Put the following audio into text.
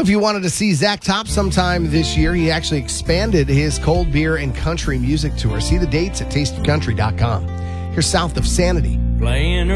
If you wanted to see Zach Top sometime this year, he actually expanded his cold beer and country music tour. See the dates at tasteofcountry.com. Here's South of Sanity. Playing